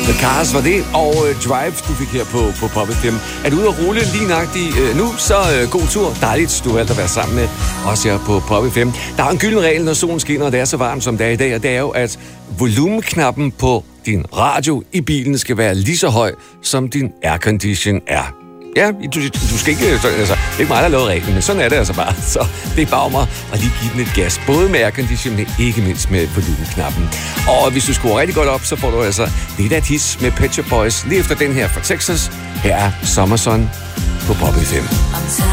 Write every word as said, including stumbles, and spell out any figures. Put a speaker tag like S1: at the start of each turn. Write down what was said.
S1: The Cars var det, og uh, Drive, du fik her på, på Pop F M. Er du ude at rulle lige nøjagtigt uh, nu, så uh, god tur. Dejligt, du har valgt at være sammen med os her på Pop F M. Der er en gylden regel, når solen skinner, og det er så varmt, som det er i dag, og det er jo, at volumenknappen på din radio i bilen skal være lige så høj, som din aircondition er. Ja, du, du skal ikke... Altså, det er ikke mig, der har lavet reglen, men sådan er det altså bare. Så det er bare om at lige give den et gas. Både med aircondition, men ikke mindst med volumenknappen. Og hvis du skruer rigtig godt op, så får du altså lidt af et his med Pet Shop Boys. Lige efter den her fra Texas. Her er Summer Sun på Pop F M.